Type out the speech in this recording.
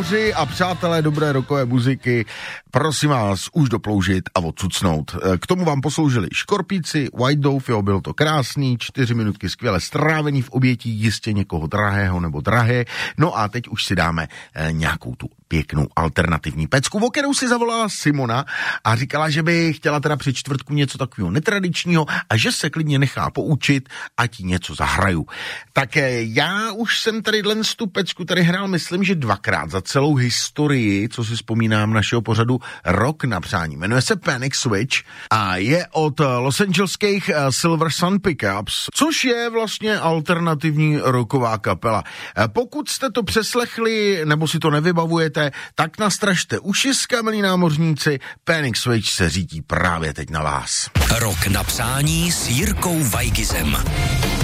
A přátelé dobré rockové muziky, prosím vás už doploužit a odsucnout. K tomu vám posloužili Škorpíci, White Dove, jo, bylo to krásný, 4 minutky skvěle strávený v obětí jistě někoho drahého nebo drahé. No a teď už si dáme nějakou tu pěknou alternativní pecku, o kterou si zavolala Simona a říkala, že by chtěla teda při čtvrtku něco takového netradičního a že se klidně nechá poučit, ať jí něco zahraju. Tak já už jsem tady tu pecku tady hrál, myslím, že 2krát za celou historii, co si vzpomínám našeho pořadu Rock na přání. Jmenuje se Panic Switch a je od Los Angeleských Silver Sun Pickups, což je vlastně alternativní rocková kapela. Pokud jste to přeslechli nebo si to nevybavujete, tak nastražte ušiska, milí námořníci, Panic Switch se řítí právě teď na vás. Rock na přání s Jirkou Weigizem.